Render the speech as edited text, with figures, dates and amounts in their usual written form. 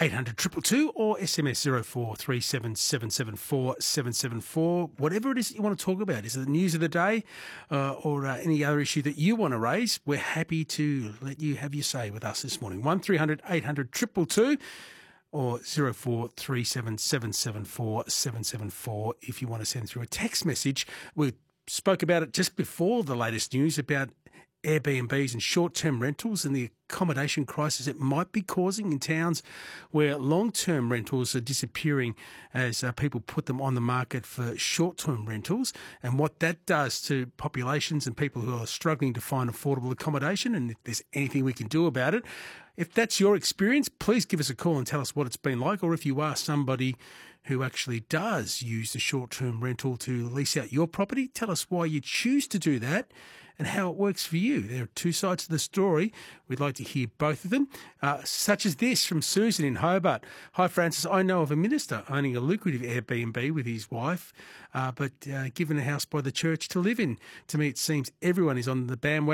800 222 or SMS 0437 774 774. Whatever it is that you want to talk about. Is it the news of the day or any other issue that you want to raise? We're happy to let you have your say with us this morning. 1300 800 222 or 0437 774 774 if you want to send through a text message. We spoke about it just before the latest news about Airbnbs and short-term rentals and the accommodation crisis it might be causing in towns where long-term rentals are disappearing as people put them on the market for short-term rentals, and what that does to populations and people who are struggling to find affordable accommodation, and if there's anything we can do about it. If that's your experience, please give us a call and tell us what it's been like, or if you are somebody who actually does use the short-term rental to lease out your property, tell us why you choose to do that and how it works for you. There are two sides to the story. We'd like to hear both of them, such as this from Susan in Hobart. Hi, Francis. I know of a minister owning a lucrative Airbnb with his wife, but given a house by the church to live in. To me, it seems everyone is on the bandwagon